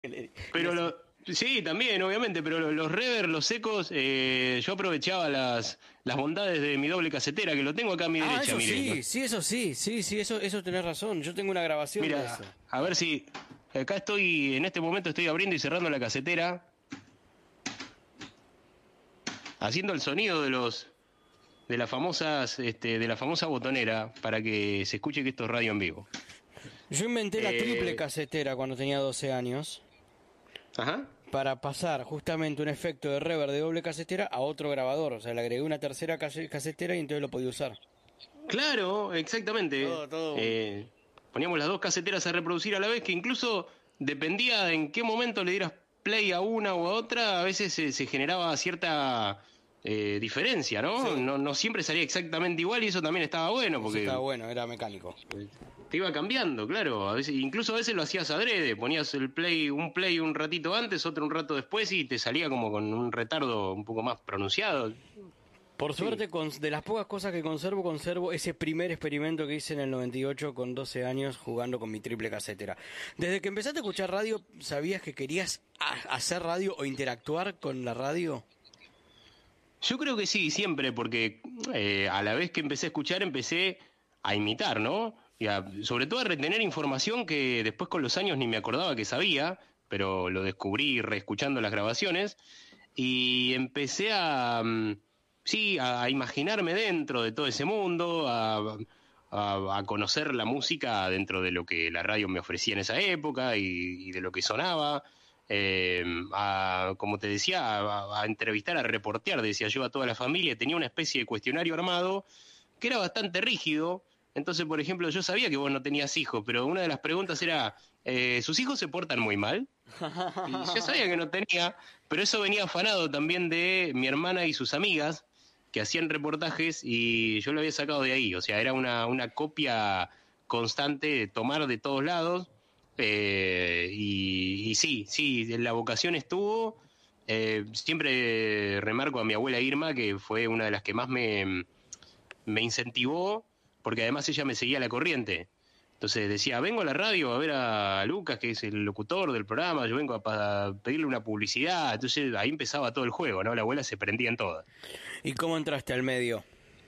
Pero sí, también, obviamente, pero los rever, los secos, yo aprovechaba las bondades de mi doble casetera, que lo tengo acá a mi Ah, derecha, eso mire. sí, sí, eso sí, sí, sí, eso tenés razón. Yo tengo una grabación de Mira, eso. a ver si acá estoy, en este momento estoy abriendo y cerrando la casetera, haciendo el sonido de las famosas, de la famosa botonera, para que se escuche que esto es radio en vivo. Yo inventé la triple Eh, casetera cuando tenía 12 años ajá. para pasar justamente un efecto de reverb de doble casetera a otro grabador. O sea, le agregué una tercera casetera y entonces lo podía usar. Claro, exactamente. Todo Eh, Poníamos las dos caseteras a reproducir a la vez, que incluso dependía en qué momento le dieras play a una o a otra, a veces se generaba cierta diferencia, ¿no? Sí, ¿no? No siempre salía exactamente igual y eso también estaba bueno, eso estaba porque bueno, era mecánico. te iba cambiando, claro. A veces, incluso a veces lo hacías adrede, ponías el play un ratito antes, otro un rato después y te salía como con un retardo un poco más pronunciado. Por Sí. suerte, de las pocas cosas que conservo ese primer experimento que hice en el 98 con 12 años jugando con mi triple casetera. Desde que empezaste a escuchar radio, ¿sabías que querías hacer radio o interactuar con la radio? Yo creo que sí, siempre, porque a la vez que empecé a escuchar, empecé a imitar, ¿no? Sobre todo a retener información que después con los años ni me acordaba que sabía, pero lo descubrí reescuchando las grabaciones y empecé sí, a imaginarme dentro de todo ese mundo, a conocer la música dentro de lo que la radio me ofrecía en esa época y de lo que sonaba como te decía, a entrevistar, a reportear, decía yo, a toda la familia. Tenía una especie de cuestionario armado que era bastante rígido. Entonces, por ejemplo, yo sabía que vos no tenías hijos, pero una de las preguntas era, ¿sus hijos se portan muy mal? Y yo sabía que no tenía, pero eso venía afanado también de mi hermana y sus amigas, que hacían reportajes y yo lo había sacado de ahí. O sea, era una copia constante de tomar de todos lados. Y sí, sí, la vocación estuvo. Siempre remarco a mi abuela Irma, que fue una de las que más me incentivó, porque además ella me seguía la corriente. Entonces decía, vengo a la radio a ver a Lucas, que es el locutor del programa, yo vengo a pedirle una publicidad. Entonces ahí empezaba todo el juego, ¿no? La abuela se prendía en todo. ¿Y cómo entraste al medio?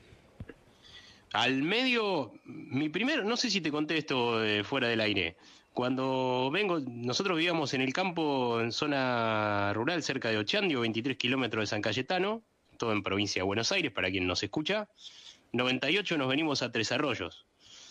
Al medio, mi primer, no sé si te conté esto fuera del aire. Cuando vengo, nosotros vivíamos en el campo, en zona rural, cerca de Ochandio, 23 kilómetros de San Cayetano, todo en provincia de Buenos Aires, para quien nos escucha. 98 nos venimos a Tres Arroyos.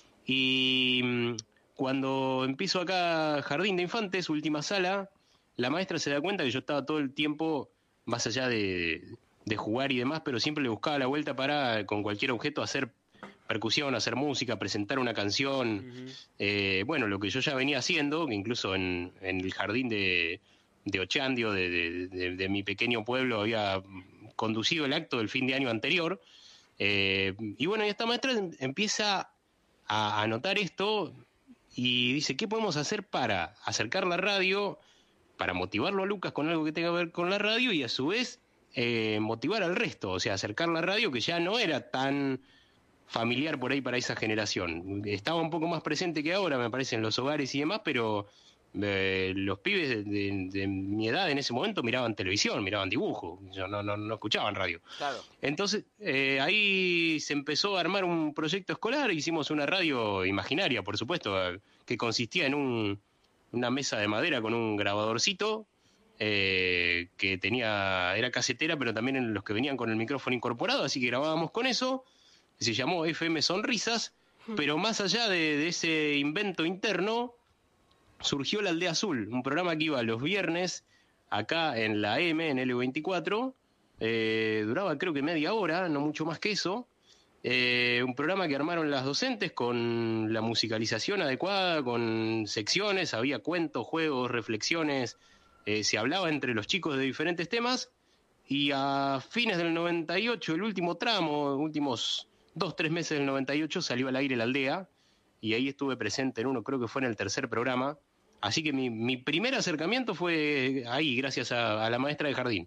Y cuando empiezo acá Jardín de Infantes, última sala, la maestra se da cuenta que yo estaba todo el tiempo, más allá de jugar y demás, pero siempre le buscaba la vuelta para, con cualquier objeto, hacer percusión, hacer música, presentar una canción. Ujú. Bueno, lo que yo ya venía haciendo, que incluso en el jardín de Ochandio, de mi pequeño pueblo, había conducido el acto del fin de año anterior. Y bueno, y esta maestra empieza a anotar esto y dice, ¿qué podemos hacer para acercar la radio, para motivarlo a Lucas con algo que tenga que ver con la radio y a su vez motivar al resto? O sea, acercar la radio que ya no era tan familiar por ahí para esa generación. Estaba un poco más presente que ahora, me parece, en los hogares y demás, pero los pibes de mi edad en ese momento miraban televisión, miraban dibujo, no escuchaban radio. Claro. Entonces, ahí se empezó a armar un proyecto escolar, hicimos una radio imaginaria, por supuesto, que consistía en una mesa de madera con un grabadorcito, que era casetera, pero también en los que venían con el micrófono incorporado, así que grabábamos con eso, se llamó FM Sonrisas, pero más allá de ese invento interno, surgió La Aldea Azul, un programa que iba los viernes acá en la M, en L24, duraba creo que media hora, no mucho más que eso. Un programa que armaron las docentes con la musicalización adecuada, con secciones, había cuentos, juegos, reflexiones, se hablaba entre los chicos de diferentes temas y a fines del 98, el último tramo, últimos 2, 3 meses del 98, salió al aire La Aldea y ahí estuve presente en uno, creo que fue en el tercer programa. Así que mi primer acercamiento fue ahí, gracias a la maestra de jardín.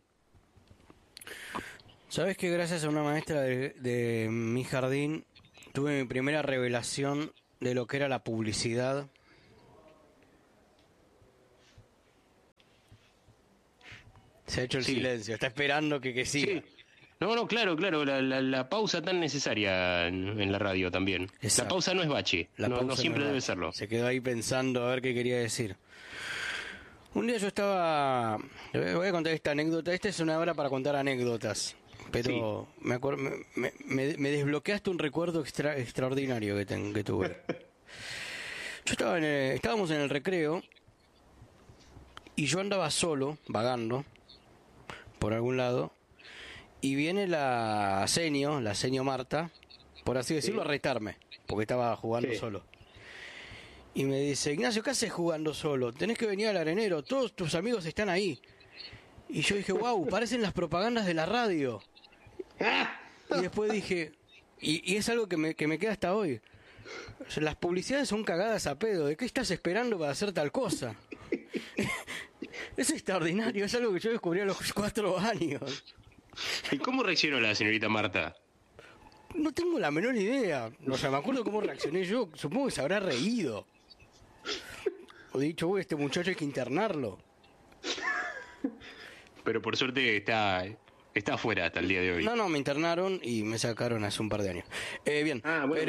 ¿Sabes que gracias a una maestra de mi jardín tuve mi primera revelación de lo que era la publicidad? Se ha hecho el Sí. silencio, está esperando que siga. Sí. No, claro, la pausa tan necesaria en la radio también. Exacto. La pausa no es bache, La no pausa siempre no debe va. serlo. Se quedó ahí pensando a ver qué quería decir. Un día yo estaba... Le voy a contar esta anécdota. Esta es una hora para contar anécdotas. Pero me desbloqueaste un recuerdo extraordinario que tuve. Yo estábamos en el recreo y yo andaba solo, vagando, por algún lado, y viene la senio Marta, por así decirlo, a retarme, porque estaba jugando solo. Y me dice, Ignacio, ¿qué haces jugando solo? Tenés que venir al arenero, todos tus amigos están ahí. Y yo dije, wow, parecen las propagandas de la radio. Y después dije, y es algo que me queda hasta hoy. O sea, las publicidades son cagadas a pedo. ¿De qué estás esperando para hacer tal cosa? Es extraordinario, es algo que yo descubrí a los 4 años. ¿Y cómo reaccionó la señorita Marta? No tengo la menor idea. O sea, me acuerdo cómo reaccioné yo. Supongo que se habrá reído. O dicho, uy, este muchacho hay que internarlo. Pero por suerte está afuera hasta el día de hoy. No, me internaron y me sacaron hace un par de años. Bien, Bueno.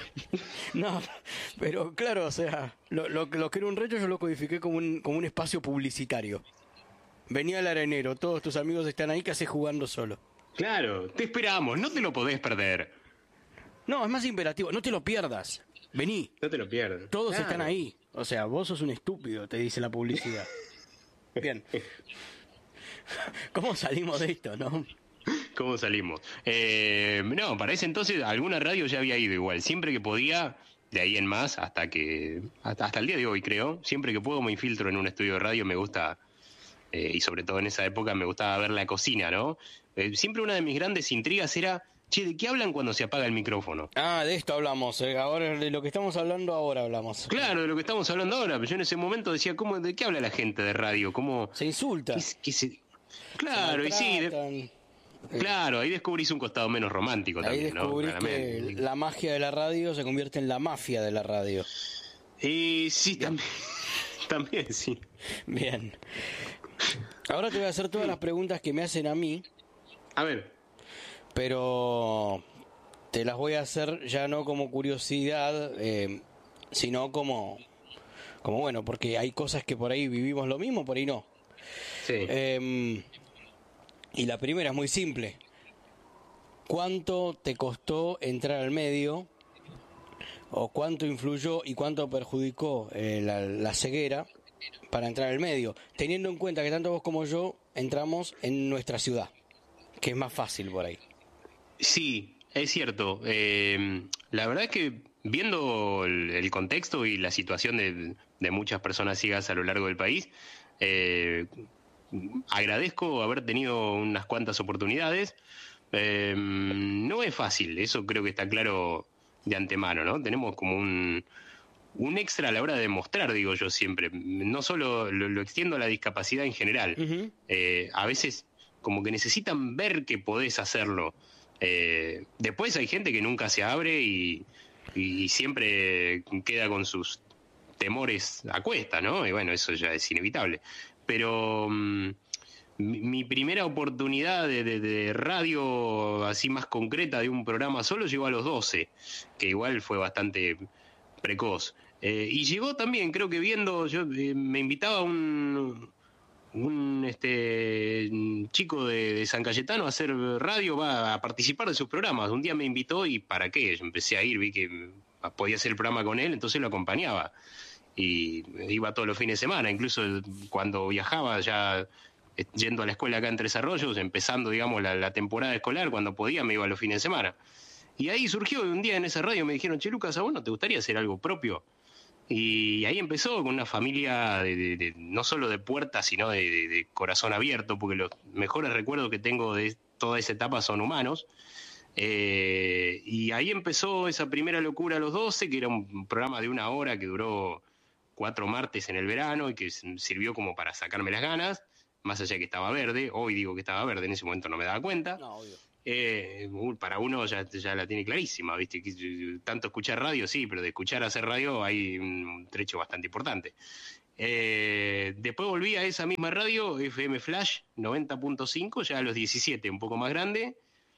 pero claro, o sea, lo que era un reto yo lo codifiqué como un espacio publicitario. Venía al arenero, todos tus amigos están ahí, ¿qué haces jugando solo? Claro, te esperamos, no te lo podés perder. No, es más imperativo, no te lo pierdas. Vení, No te lo pierdas. todos Claro. están ahí. O sea, vos sos un estúpido, te dice la publicidad. Bien. ¿Cómo salimos de esto, no? ¿Cómo salimos? No, para ese entonces alguna radio ya había ido igual. Siempre que podía, de ahí en más, hasta el día de hoy creo, siempre que puedo me infiltro en un estudio de radio, me gusta, y sobre todo en esa época me gustaba ver la cocina, ¿no? Siempre una de mis grandes intrigas era, che, ¿de qué hablan cuando se apaga el micrófono? Ah, de esto hablamos. Ahora, de lo que estamos hablando ahora hablamos. Claro, de lo que estamos hablando ahora, pero yo en ese momento decía, ¿de qué habla la gente de radio? ¿Cómo, Se insulta. Claro, y sí, maltratan. claro, ahí descubrís un costado menos romántico Ahí también, ¿no? descubrís que Claramente. la magia de la radio se convierte en la mafia de la radio. Y sí, también sí. Bien. Ahora te voy a hacer todas las preguntas que me hacen a mí, A ver, pero te las voy a hacer ya no como curiosidad, sino como bueno, porque hay cosas que por ahí vivimos lo mismo, por ahí no. sí. Y la primera es muy simple. ¿Cuánto te costó entrar al medio? ¿O cuánto influyó y cuánto perjudicó la ceguera para entrar al medio? Teniendo en cuenta que tanto vos como yo entramos en nuestra ciudad, que es más fácil por ahí. Sí, es cierto. La verdad es que viendo el contexto y la situación de muchas personas ciegas a lo largo del país, agradezco haber tenido unas cuantas oportunidades. No es fácil, eso creo que está claro de antemano, ¿no? Tenemos como un extra a la hora de mostrar, digo yo siempre. No solo lo extiendo a la discapacidad en general. Uh-huh. A veces como que necesitan ver que podés hacerlo. Después hay gente que nunca se abre y siempre queda con sus temores a cuesta, ¿no? Y bueno, eso ya es inevitable. Pero mi primera oportunidad de radio así más concreta de un programa solo llegó a los 12, que igual fue bastante precoz. Y llegó también, creo que viendo, me invitaba un chico de San Cayetano a hacer radio, a participar de sus programas. Un día me invitó y ¿para qué? Yo empecé a ir, vi que podía hacer el programa con él, entonces lo acompañaba. Y iba todos los fines de semana, incluso cuando viajaba ya yendo a la escuela acá en Tres Arroyos, empezando, digamos, la temporada escolar, cuando podía me iba los fines de semana. Y ahí surgió, un día en esa radio me dijeron, che, Lucas, ¿a vos no te gustaría hacer algo propio? Y ahí empezó con una familia de no solo de puertas, sino de corazón abierto, porque los mejores recuerdos que tengo de toda esa etapa son humanos. Y ahí empezó esa primera locura a los 12, que era un programa de 1 hora que duró 4 martes en el verano y que sirvió como para sacarme las ganas, más allá de que estaba verde. Hoy digo que estaba verde, en ese momento no me daba cuenta. No, obvio. Para uno ya la tiene clarísima, ¿viste? Tanto escuchar radio, sí, pero de escuchar a hacer radio hay un trecho bastante importante. Después volví a esa misma radio, FM Flash 90.5, ya a los 17, un poco más grande.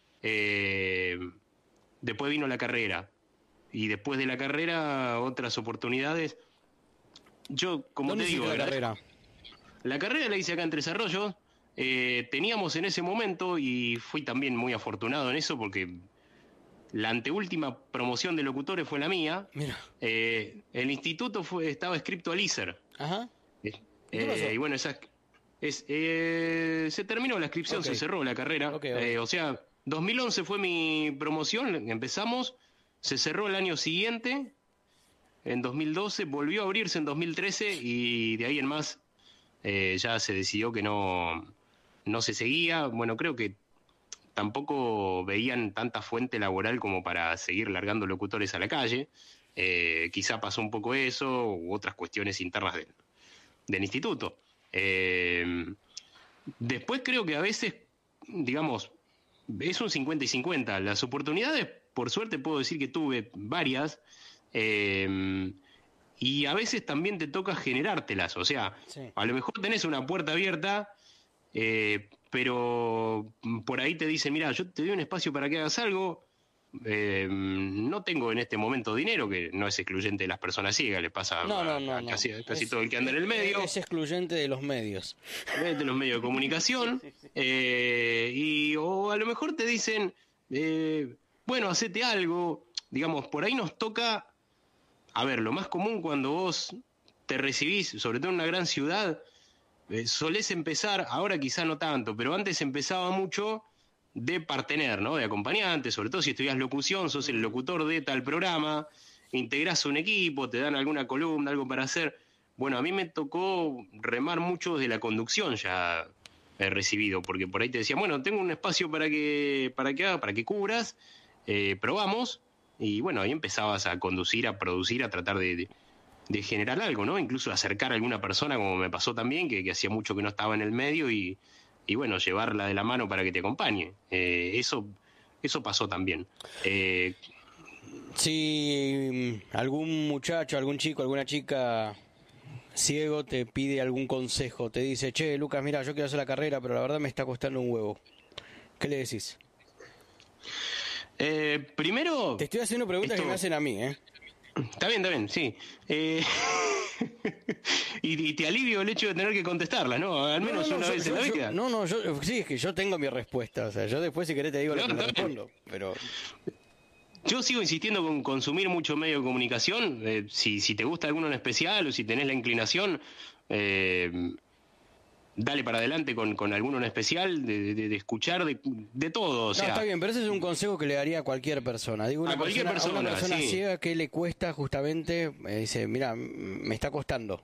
Después vino la carrera. Y después de la carrera, otras oportunidades. Yo, como te digo, la carrera la hice acá en Tres Arroyos. Teníamos en ese momento, y fui también muy afortunado en eso, porque la anteúltima promoción de locutores fue la mía. Mira. El instituto estaba escrito al ISER. Ajá. Y bueno, se terminó la inscripción, se cerró la carrera. O sea, 2011 fue mi promoción, empezamos, se cerró el año siguiente, en 2012, volvió a abrirse en 2013 y de ahí en más ya se decidió que no se seguía. Bueno, creo que tampoco veían tanta fuente laboral como para seguir largando locutores a la calle. Quizá pasó un poco eso u otras cuestiones internas del instituto. Después creo que a veces, digamos, es un 50 y 50. Las oportunidades, por suerte puedo decir que tuve varias, y a veces también te toca generártelas. O sea, a lo mejor tenés una puerta abierta, pero por ahí te dicen, mira, yo te doy un espacio para que hagas algo, no tengo en este momento dinero, que no es excluyente de las personas ciegas, le pasa a casi todo el que anda en el medio. Es excluyente de los medios. De los medios de comunicación. O a lo mejor te dicen, bueno, hacete algo. Digamos, por ahí nos toca, a ver, lo más común cuando vos te recibís, sobre todo en una gran ciudad, solés empezar, ahora quizá no tanto, pero antes empezaba mucho de partener, ¿no? De acompañante, sobre todo si estudias locución, sos el locutor de tal programa, integrás un equipo, te dan alguna columna, algo para hacer. Bueno, a mí me tocó remar mucho desde la conducción, ya he recibido, porque por ahí te decían, bueno, tengo un espacio para que cubras, probamos, y bueno, ahí empezabas a conducir, a producir, a tratar de generar algo, ¿no? Incluso acercar a alguna persona, como me pasó también, que hacía mucho que no estaba en el medio, y bueno, llevarla de la mano para que te acompañe. Eso pasó también. Si algún muchacho, algún chico, alguna chica ciego te pide algún consejo, te dice, che, Lucas, mira, yo quiero hacer la carrera, pero la verdad me está costando un huevo, ¿qué le decís? Primero... Te estoy haciendo preguntas que me hacen a mí, ¿eh? Está bien, sí. Y te alivio el hecho de tener que contestarla, ¿no? Al menos una vez en la vida. Sí, es que yo tengo mi respuesta. O sea, yo después, si querés, te digo lo que me respondo. Pero... Yo sigo insistiendo con consumir mucho medio de comunicación. Si te gusta alguno en especial o si tenés la inclinación, dale para adelante con alguno en especial, de escuchar de todo. O sea, está bien, pero ese es un consejo que le daría a cualquier persona. Digo, a una persona sí, ciega que le cuesta justamente, dice, mira, me está costando.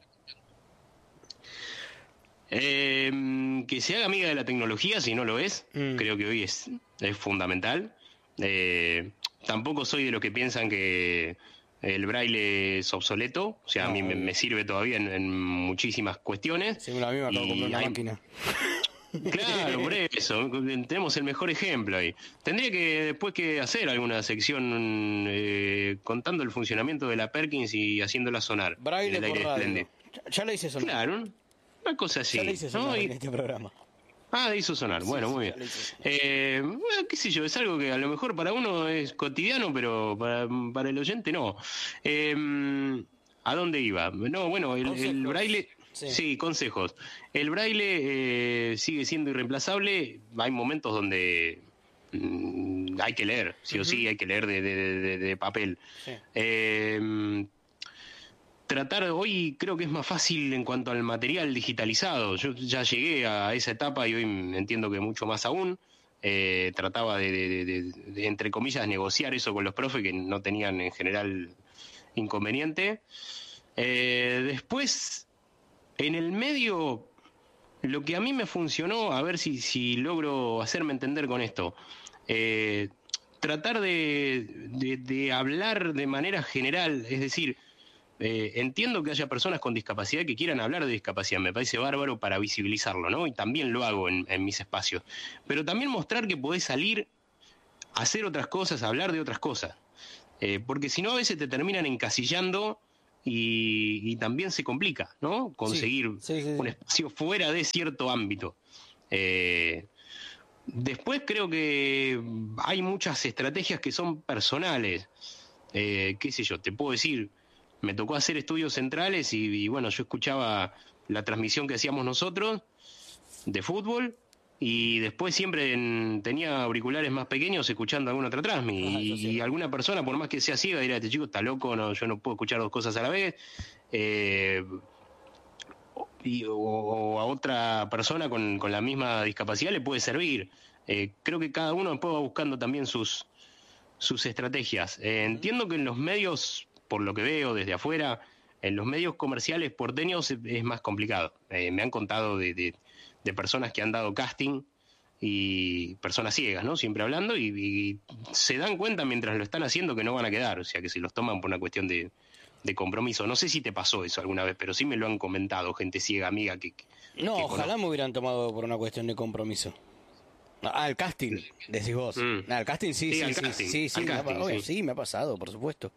Que se haga amiga de la tecnología, si no lo es, creo que hoy es fundamental. Tampoco soy de los que piensan que el braille es obsoleto, o sea, a mí me sirve todavía en muchísimas cuestiones. Sí, a mí me acabo de comprar una máquina. Claro, por eso, tenemos el mejor ejemplo ahí. Tendría que después que hacer alguna sección contando el funcionamiento de la Perkins y haciénla sonar. Braille por radio. Ya la hice sonar. Claro, una cosa así. Ya la hice sonar en este programa. Hizo sonar, bueno, muy bien. Bueno, qué sé yo, es algo que a lo mejor para uno es cotidiano, pero para el oyente no. ¿A dónde iba? No, bueno, el braille... Sí, consejos. El braille sigue siendo irreemplazable. Hay momentos donde hay que leer, sí o sí, hay que leer de papel. Sí. Tratar, hoy creo que es más fácil en cuanto al material digitalizado. Yo ya llegué a esa etapa y hoy entiendo que mucho más aún. Trataba de, entre comillas, negociar eso con los profes que no tenían en general inconveniente. Después, en el medio, lo que a mí me funcionó, a ver si logro hacerme entender con esto, tratar de hablar de manera general, es decir, entiendo que haya personas con discapacidad que quieran hablar de discapacidad, me parece bárbaro para visibilizarlo, ¿no? Y también lo hago en mis espacios. Pero también mostrar que podés salir a hacer otras cosas, a hablar de otras cosas. Porque si no, a veces te terminan encasillando y también se complica, ¿no? Conseguir un espacio fuera de cierto ámbito. Después creo que hay muchas estrategias que son personales. Qué sé yo, te puedo decir, me tocó hacer estudios centrales y bueno, yo escuchaba la transmisión que hacíamos nosotros de fútbol y después siempre tenía auriculares más pequeños escuchando alguna otra transmi y alguna persona, por más que sea ciega, dirá, este chico está loco, no, yo no puedo escuchar dos cosas a la vez. O a otra persona con la misma discapacidad le puede servir. Creo que cada uno después va buscando también sus estrategias. Entiendo que en los medios, por lo que veo desde afuera, en los medios comerciales porteños es más complicado. Me han contado de personas que han dado casting y personas ciegas, ¿no? Siempre hablando y se dan cuenta mientras lo están haciendo que no van a quedar, o sea que se los toman por una cuestión de compromiso. No sé si te pasó eso alguna vez, pero sí me lo han comentado gente ciega, amiga que no, ojalá me hubieran tomado por una cuestión de compromiso. El casting, decís vos. El casting sí, me ha pasado, por supuesto.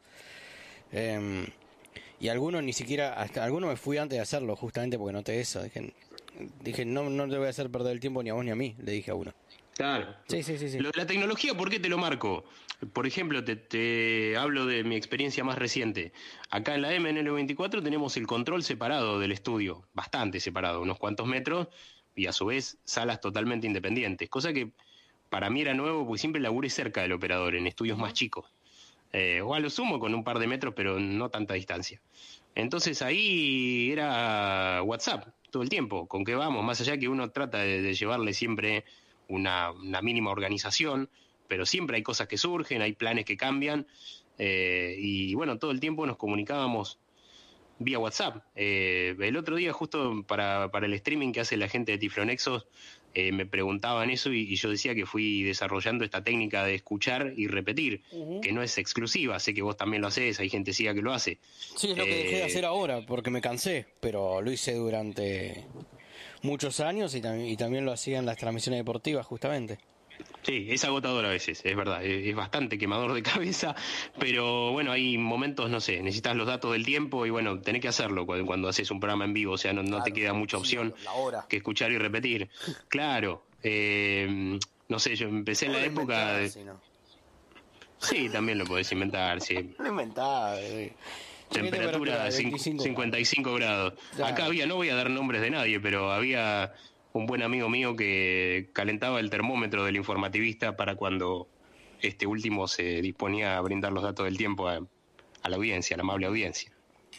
Y algunos ni siquiera, hasta algunos me fui antes de hacerlo, justamente porque noté eso. Dije, no te voy a hacer perder el tiempo ni a vos ni a mí, le dije a uno. Claro. Sí. La tecnología, ¿por qué te lo marco? Por ejemplo, te hablo de mi experiencia más reciente. Acá en la MNL24 tenemos el control separado del estudio, bastante separado, unos cuantos metros, y a su vez salas totalmente independientes, cosa que para mí era nuevo porque siempre laburé cerca del operador, en estudios más chicos. O a lo sumo con un par de metros, pero no tanta distancia. Entonces ahí era WhatsApp todo el tiempo, con qué vamos, más allá que uno trata de llevarle siempre una mínima organización, pero siempre hay cosas que surgen, hay planes que cambian, y bueno, todo el tiempo nos comunicábamos vía WhatsApp. El otro día, justo para el streaming que hace la gente de Tiflonexos, me preguntaban eso y yo decía que fui desarrollando esta técnica de escuchar y repetir, que no es exclusiva, sé que vos también lo hacés, hay gente ciega que lo hace. Sí, es lo que dejé de hacer ahora, porque me cansé, pero lo hice durante muchos años y también lo hacía en las transmisiones deportivas, justamente. Sí, es agotador a veces, es verdad, es bastante quemador de cabeza, pero bueno, hay momentos, no sé, necesitas los datos del tiempo y bueno, tenés que hacerlo cuando haces un programa en vivo, o sea, no claro, te queda mucha opción que escuchar y repetir. Claro, no sé, yo empecé en la época de... Sí, también lo podés inventar, sí. Lo inventaba, Temperatura 55 grados. Claro. Acá había, no voy a dar nombres de nadie, pero había un buen amigo mío que calentaba el termómetro del informativista para cuando este último se disponía a brindar los datos del tiempo a la audiencia, a la amable audiencia.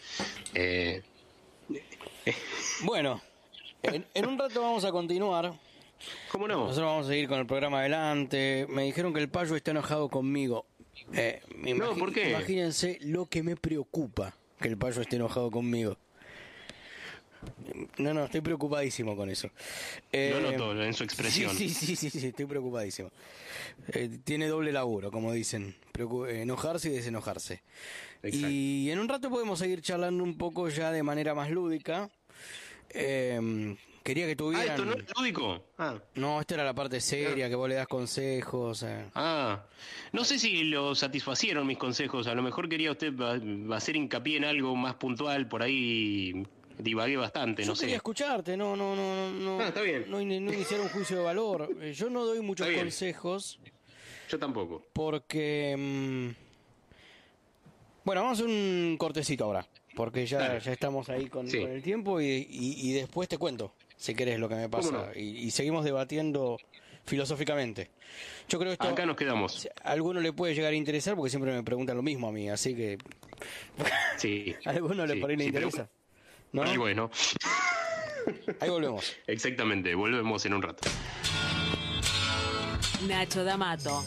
Bueno, en un rato vamos a continuar. ¿Cómo no? Nosotros vamos a seguir con el programa adelante. Me dijeron que el Payo está enojado conmigo. No, ¿por qué? Imagínense lo que me preocupa que el Payo esté enojado conmigo. No, estoy preocupadísimo con eso. Lo noto en su expresión. Sí, estoy preocupadísimo. Tiene doble laburo, como dicen. Enojarse y desenojarse. Exacto. Y en un rato podemos seguir charlando un poco ya de manera más lúdica. Quería que tuvieran... ¿esto no es lúdico? No, esta era la parte seria, que vos le das consejos. No sé si lo satisfacieron mis consejos. A lo mejor quería usted hacer hincapié en algo más puntual, por ahí... Divagué bastante, no sé. Yo quería escucharte, no. Está bien. No iniciar un juicio de valor. Yo no doy muchos consejos. Yo tampoco. Porque... Bueno, vamos a hacer un cortecito ahora. Porque ya estamos ahí con el tiempo y después te cuento, si querés, lo que me pasa. No? Y seguimos debatiendo filosóficamente. Yo creo que esto... Acá nos quedamos. A alguno le puede llegar a interesar porque siempre me preguntan lo mismo a mí, así que... Sí. A alguno le por ahí le interesa. ¿No? Ahí bueno. Ahí volvemos. Exactamente, volvemos en un rato. Nacho D'Amato,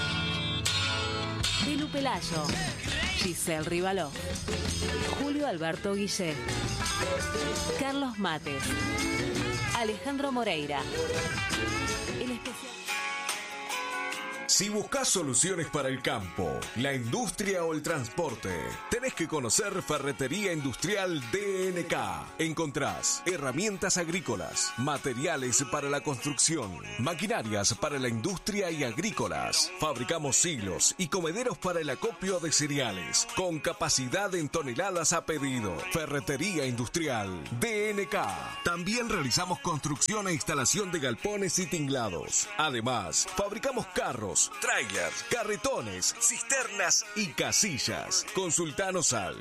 Belu Pelayo, Giselle Rivaló, Julio Alberto Guillén, Carlos Mates, Alejandro Moreira. El especial... Si buscas soluciones para el campo, la industria o el transporte, tenés que conocer Ferretería Industrial DNK. Encontrás herramientas agrícolas, materiales para la construcción, maquinarias para la industria y agrícolas. Fabricamos silos y comederos para el acopio de cereales, con capacidad en toneladas a pedido. Ferretería Industrial DNK. También realizamos construcción e instalación de galpones y tinglados. Además, fabricamos carros, trailers, carretones, cisternas y casillas. Consultanos al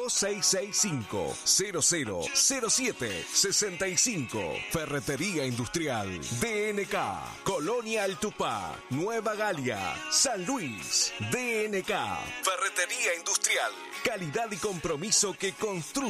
2665-000765. Ferretería Industrial DNK. Colonia Altupá, Nueva Galia, San Luis. DNK. Ferretería Industrial. Calidad y compromiso que construye